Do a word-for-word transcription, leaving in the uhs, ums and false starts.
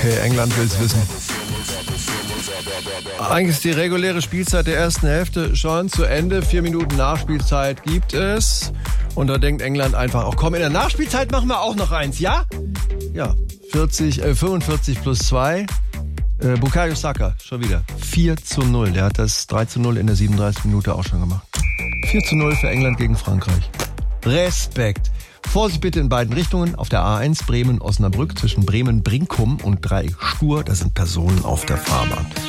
Okay, England will's wissen. Eigentlich ist die reguläre Spielzeit der ersten Hälfte schon zu Ende. Vier Minuten Nachspielzeit gibt es. Und da denkt England einfach, auch komm, in der Nachspielzeit machen wir auch noch eins, ja? Ja, vierzig, äh, fünfundvierzig plus zwei. Äh, Bukayo Saka, schon wieder. vier zu null. Der hat das drei zu null in der siebenunddreißigsten Minute auch schon gemacht. vier zu null für England gegen Frankreich. Respekt. Vorsicht bitte in beiden Richtungen. Auf der A eins Bremen-Osnabrück zwischen Bremen-Brinkum und Dreieck Stur. Da sind Personen auf der Fahrbahn.